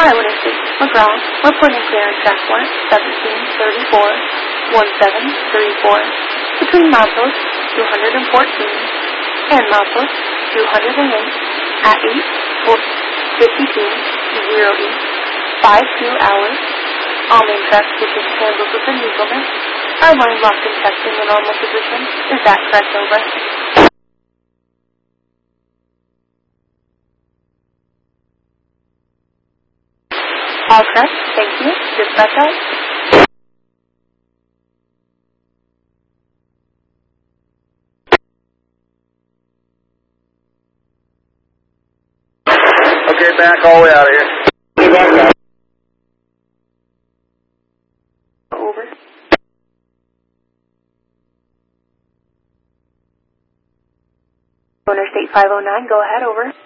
Iowa Interstate, McGraw, reporting clear on track 1734, 1734, between milepost 214 and milepost 208 at 8:52 East, 52 hours. All main track positions handled within Eagleman. Our line locked in testing in normal position. Is that correct, over? All correct, thank you. Dispatch out. Okay, back all the way out of here. Get back out. Over. Interstate 509, go ahead, over.